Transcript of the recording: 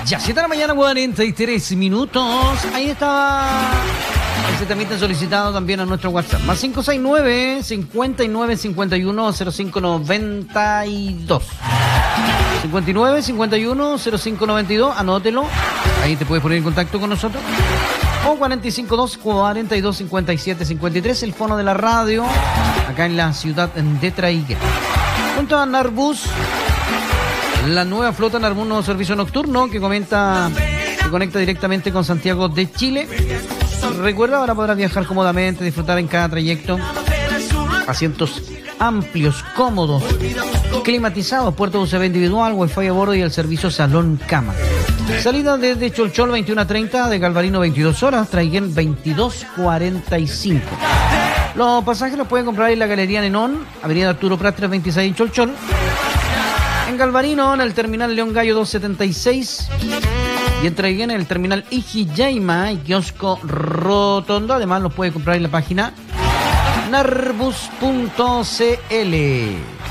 Ya, 7 de la mañana, 43 minutos. Ahí estaba. Ese también está solicitado también a nuestro WhatsApp. Más 569-5951-0592. 59-51-0592. Anótelo. Ahí te puedes poner en contacto con nosotros. O 452-42-57-53. El fono de la radio. Acá en la ciudad de Traiguén. Junto a Narbus. La nueva flota Narbus, nuevo servicio nocturno que conecta directamente con Santiago de Chile. Recuerda, ahora podrás viajar cómodamente, disfrutar en cada trayecto. Asientos amplios, cómodos, climatizados, puerto USB individual, wifi a bordo y el servicio salón cama. Salida desde Cholchol 21:30, de Galvarino 22 horas, Traiguén 22:45. Los pasajes los pueden comprar en la Galería Nenón, Avenida Arturo Prat 326 en Cholchol. En Galvarino, en el terminal León Gallo 276. Y en Traiguén, en el terminal Ijiyaima y kiosco Rotondo. Además, los puede comprar en la página narbus.cl.